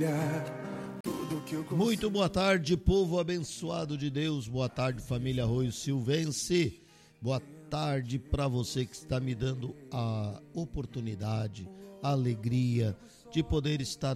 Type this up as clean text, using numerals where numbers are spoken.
Muito boa tarde, povo abençoado de Deus. Boa tarde, família Arroio Silvense. Boa tarde para você que está me dando a oportunidade, a alegria de poder estar